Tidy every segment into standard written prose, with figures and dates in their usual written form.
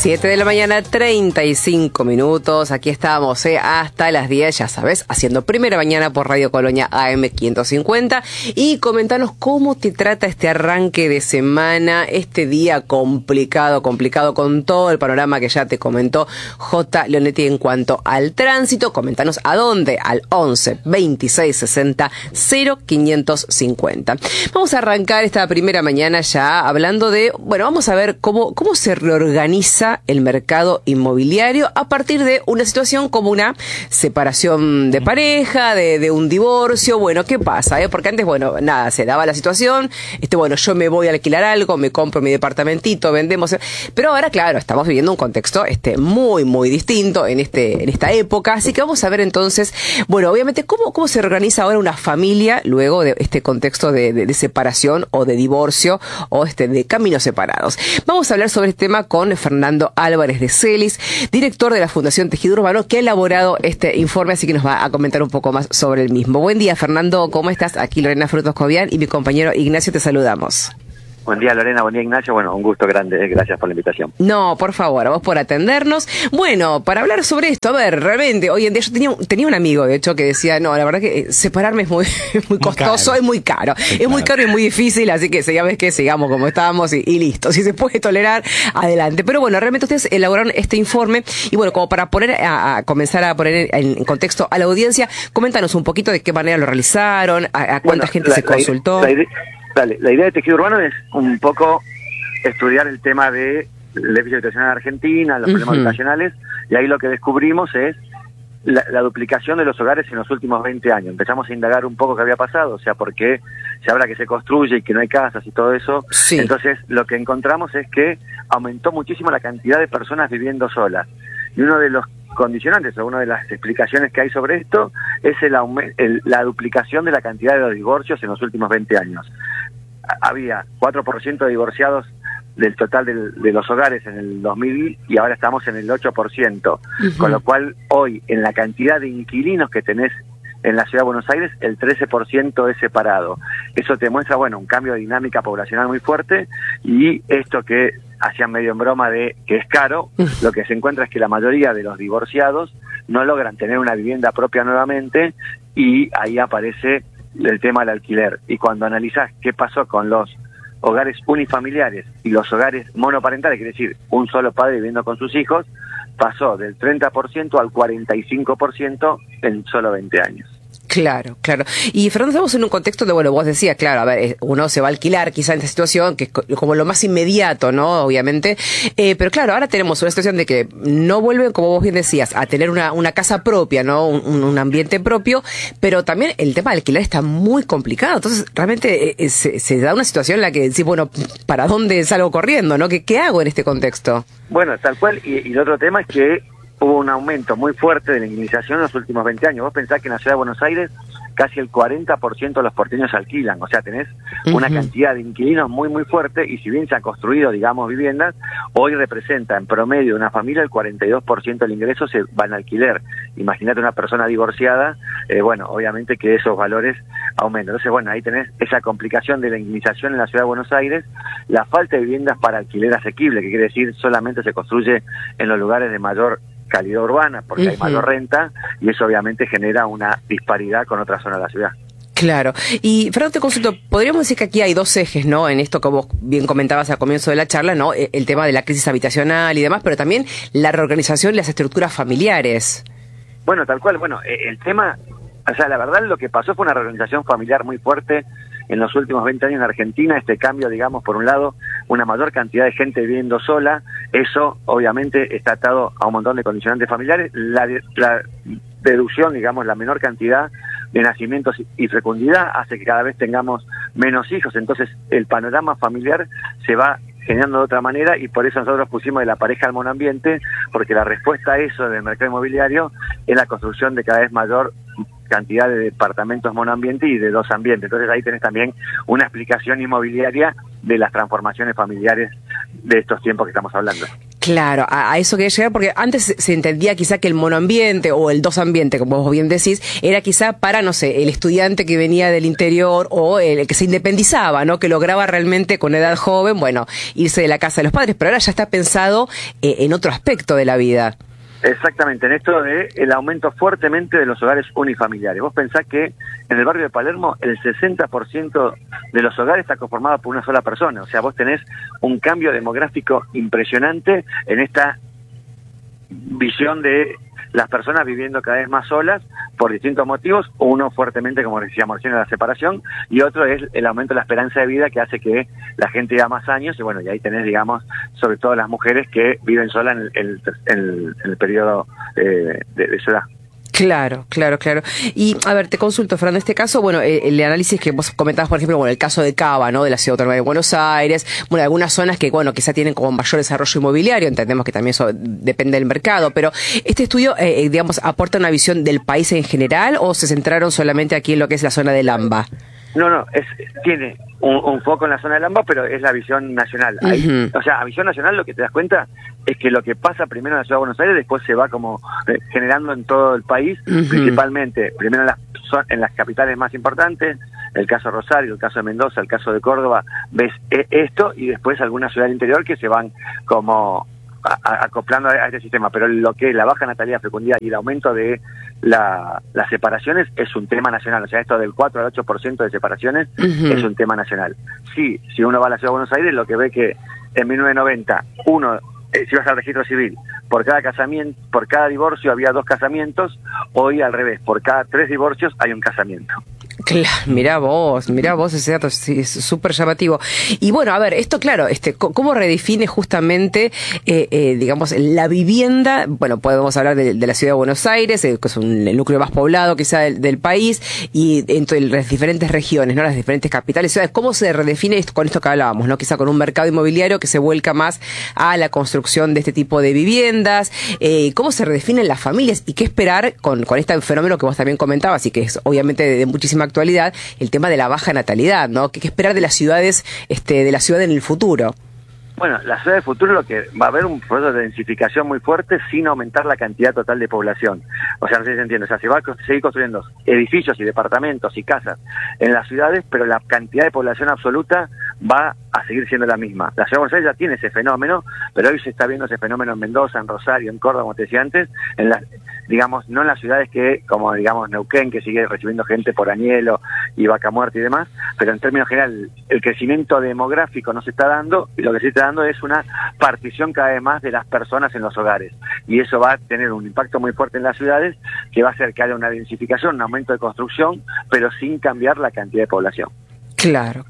7 de la mañana, 35 minutos. Aquí estamos hasta las 10, ya sabes, haciendo Primera Mañana por Radio Colonia AM 550. Y comentanos cómo te trata este arranque de semana, este día complicado con todo el panorama que ya te comentó J. Leonetti en cuanto al tránsito. Comentanos a dónde, al 11 26 60 0550. Vamos a arrancar esta primera mañana ya hablando de, bueno, vamos a ver cómo se reorganiza el mercado inmobiliario a partir de una situación como una separación de pareja, de un divorcio. Bueno, ¿qué pasa? Porque antes, bueno, nada, se daba la situación, bueno, yo me voy a alquilar algo, me compro mi departamentito, vendemos, pero ahora, claro, estamos viviendo un contexto muy, muy distinto en esta época, así que vamos a ver entonces, bueno, obviamente, cómo se organiza ahora una familia luego de este contexto de separación o de divorcio o de caminos separados. Vamos a hablar sobre este tema con Fernando Álvarez de Celis, director de la Fundación Tejido Urbano, que ha elaborado este informe, así que nos va a comentar un poco más sobre el mismo. Buen día, Fernando, ¿cómo estás? Aquí Lorena Frutos Cobian y mi compañero Ignacio, te saludamos. Buen día, Lorena, buen día, Ignacio. Bueno, un gusto grande, gracias por la invitación. No, por favor, a vos por atendernos. Bueno, para hablar sobre esto, a ver, realmente, hoy en día yo tenía un amigo, de hecho, que decía, no, la verdad que separarme es muy costoso, es muy caro. Es muy caro y muy difícil, así que ya ves que sigamos como estábamos y listo. Si se puede tolerar, adelante. Pero bueno, realmente ustedes elaboraron este informe y bueno, como para comenzar a poner en contexto a la audiencia, coméntanos un poquito de qué manera lo realizaron, a cuánta gente se consultó. La idea de Tejido Urbano es un poco estudiar el tema de déficit habitacional en Argentina, los problemas habitacionales, y ahí lo que descubrimos es la duplicación de los hogares en los últimos 20 años. Empezamos a indagar un poco qué había pasado, o sea, por qué se habla que se construye y que no hay casas y todo eso. Sí. Entonces, lo que encontramos es que aumentó muchísimo la cantidad de personas viviendo solas. Y uno de los condicionantes, o una de las explicaciones que hay sobre esto, es la duplicación de la cantidad de divorcios en los últimos 20 años. Había 4% de divorciados del total de los hogares en el 2000 y ahora estamos en el 8%, con lo cual hoy en la cantidad de inquilinos que tenés en la Ciudad de Buenos Aires, el 13% es separado. Eso te muestra, bueno, un cambio de dinámica poblacional muy fuerte, y esto que hacían medio en broma de que es caro, lo que se encuentra es que la mayoría de los divorciados no logran tener una vivienda propia nuevamente, y ahí aparece el tema del alquiler. Y cuando analizás qué pasó con los hogares unifamiliares y los hogares monoparentales, quiere decir, un solo padre viviendo con sus hijos, pasó del 30% al 45% en solo 20 años. Claro. Y Fernando, estamos en un contexto de, bueno, vos decías, claro, a ver, uno se va a alquilar quizá en esta situación, que es como lo más inmediato, ¿no? Obviamente. Pero claro, ahora tenemos una situación de que no vuelven, como vos bien decías, a tener una casa propia, ¿no? Un ambiente propio, pero también el tema del alquiler está muy complicado. Entonces, realmente se da una situación en la que decís, bueno, ¿para dónde salgo corriendo, no? ¿Qué hago en este contexto? Bueno, tal cual. Y el otro tema es que hubo un aumento muy fuerte de la inquilinización en los últimos 20 años. Vos pensás que en la Ciudad de Buenos Aires casi el 40% de los porteños alquilan, o sea, tenés una cantidad de inquilinos muy, muy fuerte, y si bien se han construido, digamos, viviendas, hoy representa en promedio una familia el 42% del ingreso se va en alquiler. Imagínate una persona divorciada, bueno, obviamente que esos valores aumentan. Entonces, bueno, ahí tenés esa complicación de la inquilinización en la Ciudad de Buenos Aires, la falta de viviendas para alquiler asequible, que quiere decir solamente se construye en los lugares de mayor calidad urbana, porque hay mayor renta, y eso obviamente genera una disparidad con otras zonas de la ciudad. Claro. Y Fernando, te consulto, podríamos decir que aquí hay dos ejes, ¿no? En esto que vos bien comentabas al comienzo de la charla, ¿no? El tema de la crisis habitacional y demás, pero también la reorganización de las estructuras familiares. Bueno, tal cual. Bueno, el tema, o sea, la verdad lo que pasó fue una reorganización familiar muy fuerte en los últimos 20 años en Argentina. Este cambio, digamos, por un lado, una mayor cantidad de gente viviendo sola, eso obviamente está atado a un montón de condicionantes familiares, la reducción, digamos, la menor cantidad de nacimientos y fecundidad hace que cada vez tengamos menos hijos, entonces el panorama familiar se va generando de otra manera, y por eso nosotros pusimos de la pareja al monoambiente, porque la respuesta a eso del mercado inmobiliario es la construcción de cada vez mayor cantidad de departamentos monoambiente y de dos ambientes. Entonces ahí tenés también una explicación inmobiliaria de las transformaciones familiares de estos tiempos que estamos hablando. Claro, a eso quería llegar, porque antes se entendía quizá que el monoambiente o el dos ambiente, como vos bien decís, era quizá para, no sé, el estudiante que venía del interior o el que se independizaba, ¿no? Que lograba realmente con edad joven, bueno, irse de la casa de los padres, pero ahora ya está pensado en otro aspecto de la vida. Exactamente, en esto de el aumento fuertemente de los hogares unifamiliares. Vos pensás que en el barrio de Palermo el 60% de los hogares está conformado por una sola persona. O sea, vos tenés un cambio demográfico impresionante en esta visión de las personas viviendo cada vez más solas por distintos motivos, uno fuertemente, como decíamos recién, la separación, y otro es el aumento de la esperanza de vida que hace que la gente viva más años, y bueno, y ahí tenés, digamos, sobre todo las mujeres que viven solas en el periodo de su edad. Claro. Y, a ver, te consulto, Fernando, en este caso, bueno, el análisis que vos comentabas, por ejemplo, bueno, el caso de Cava, ¿no?, de la Ciudad Autónoma de Buenos Aires, bueno, algunas zonas que, bueno, quizá tienen como mayor desarrollo inmobiliario, entendemos que también eso depende del mercado, pero ¿este estudio, digamos, aporta una visión del país en general o se centraron solamente aquí en lo que es la zona del AMBA? No, tiene un foco en la zona del AMBA, pero es la visión nacional. Ahí, o sea, a visión nacional lo que te das cuenta es que lo que pasa primero en la Ciudad de Buenos Aires después se va como generando en todo el país, principalmente primero en las capitales más importantes, el caso de Rosario, el caso de Mendoza, el caso de Córdoba, ves esto y después algunas ciudades del interior que se van como acoplando a este sistema, pero lo que es la baja natalidad, fecundidad y el aumento de las separaciones es un tema nacional. O sea, esto del 4 al 8% de separaciones es un tema nacional. Sí, si uno va a la Ciudad de Buenos Aires, lo que ve que en 1990 si vas al registro civil, por cada divorcio había 2 casamientos, hoy al revés, por cada 3 divorcios hay un casamiento. Claro, mirá vos, ese dato sí, es súper llamativo. Y bueno, a ver, esto claro, ¿cómo redefine justamente, digamos, la vivienda? Bueno, podemos hablar de la Ciudad de Buenos Aires, que es el núcleo más poblado quizá del país, y entre las diferentes regiones, ¿no?, las diferentes capitales, ciudades. ¿Cómo se redefine esto, con esto que hablábamos, ¿no?, quizá con un mercado inmobiliario que se vuelca más a la construcción de este tipo de viviendas? ¿Cómo se redefinen las familias? ¿Y qué esperar con este fenómeno que vos también comentabas y que es obviamente de muchísima actualidad, el tema de la baja natalidad, ¿no? ¿Qué esperar de las ciudades, de la ciudad en el futuro? Bueno, la ciudad del futuro lo que va a haber un proceso de densificación muy fuerte sin aumentar la cantidad total de población. O sea, no sé si se entiende, o sea, se va a seguir construyendo edificios y departamentos y casas en las ciudades, pero la cantidad de población absoluta va a seguir siendo la misma. La Ciudad de Buenos Aires ya tiene ese fenómeno, pero hoy se está viendo ese fenómeno en Mendoza, en Rosario, en Córdoba, como te decía antes, digamos, no en las ciudades como digamos Neuquén, que sigue recibiendo gente por Añelo y Vaca Muerta y demás, pero en términos general el crecimiento demográfico no se está dando, y lo que se está dando es una partición cada vez más de las personas en los hogares, y eso va a tener un impacto muy fuerte en las ciudades, que va a hacer que haya una densificación, un aumento de construcción, pero sin cambiar la cantidad de población. Claro.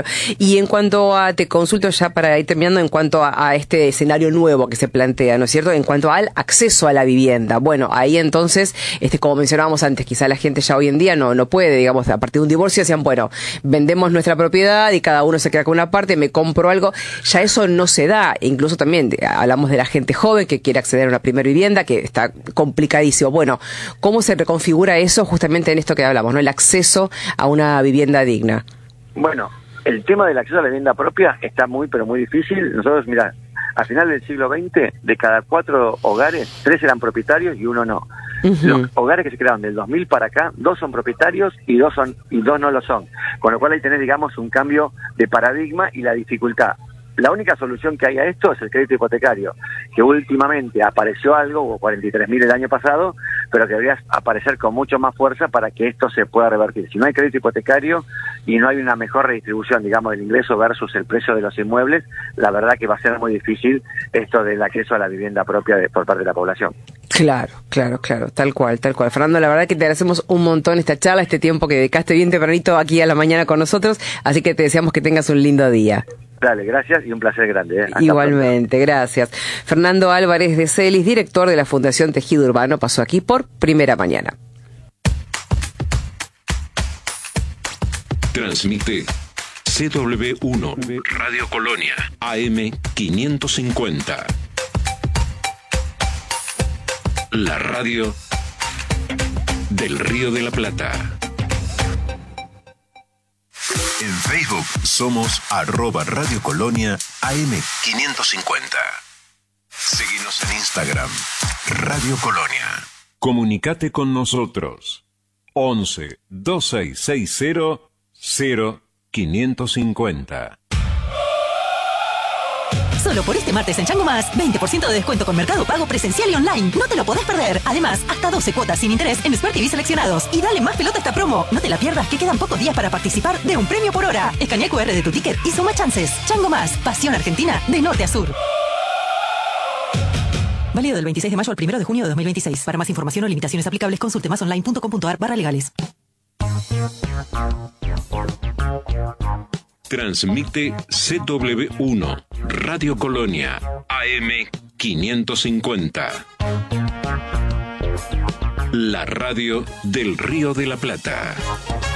Y en cuanto te consulto ya para ir terminando, en cuanto a este escenario nuevo que se plantea, ¿no es cierto?, en cuanto al acceso a la vivienda. Bueno, ahí entonces, como mencionábamos antes, quizá la gente ya hoy en día no puede, digamos, a partir de un divorcio, decían, bueno, vendemos nuestra propiedad y cada uno se queda con una parte, me compro algo. Ya eso no se da. Incluso también hablamos de la gente joven que quiere acceder a una primera vivienda, que está complicadísimo. Bueno, ¿cómo se reconfigura eso justamente en esto que hablamos, ¿no?, el acceso a una vivienda digna? Bueno, el tema del acceso a la vivienda propia está muy, pero muy difícil. Nosotros, mirá, a final del siglo XX, de cada 4 hogares, 3 eran propietarios y 1 no. Los hogares que se crearon del 2000 para acá, 2 son propietarios y 2 no lo son. Con lo cual ahí tenés, digamos, un cambio de paradigma y la dificultad. La única solución que hay a esto es el crédito hipotecario, que últimamente apareció algo, hubo 43.000 el año pasado, pero que debería aparecer con mucho más fuerza para que esto se pueda revertir. Si no hay crédito hipotecario y no hay una mejor redistribución, digamos, del ingreso versus el precio de los inmuebles, la verdad que va a ser muy difícil esto del acceso a la vivienda propia por parte de la población. Claro, tal cual. Fernando, la verdad que te agradecemos un montón esta charla, este tiempo que dedicaste bien tempranito aquí a la mañana con nosotros, así que te deseamos que tengas un lindo día. Dale, gracias y un placer grande. Igualmente, gracias. Fernando Álvarez de Celis, director de la Fundación Tejido Urbano, pasó aquí por Primera Mañana. Transmite CW1 Radio Colonia AM 550. La radio del Río de la Plata. En Facebook somos @Radio Colonia AM 550. Síguenos en Instagram, Radio Colonia. Comunicate con nosotros. 11 2660 0550. Solo por este martes en Chango Más, 20% de descuento con Mercado Pago presencial y online. No te lo podés perder. Además, hasta 12 cuotas sin interés en Smart TV seleccionados. Y dale más pelota a esta promo. No te la pierdas, que quedan pocos días para participar de un premio por hora. Escanea el QR de tu ticket y suma chances. Chango Más, pasión argentina de norte a sur. Válido del 26 de mayo al 1 de junio de 2026. Para más información o limitaciones aplicables, consulte masonline.com.ar/legales. Transmite CW1, Radio Colonia, AM 550. La radio del Río de la Plata.